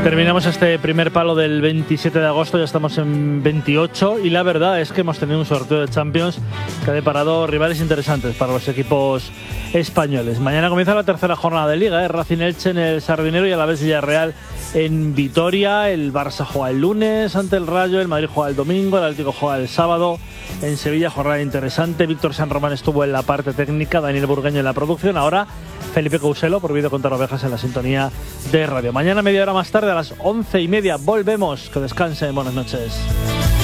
Terminamos este primer palo del 27 de agosto, ya estamos en 28 y la verdad es que hemos tenido un sorteo de Champions que ha deparado rivales interesantes para los equipos españoles. Mañana comienza la tercera jornada de Liga, Racing Elche en el Sardinero y Alavés Villarreal en Vitoria. El Barça juega el lunes ante el Rayo, el Madrid juega el domingo, el Atlético juega el sábado. En Sevilla, jornada interesante. Víctor San Román estuvo en la parte técnica, Daniel Burgueño en la producción. Ahora Felipe Couselo, por Vídeo Contar Ovejas en la sintonía de radio. Mañana, media hora más tarde, a las 11:30, volvemos. Que descansen, buenas noches.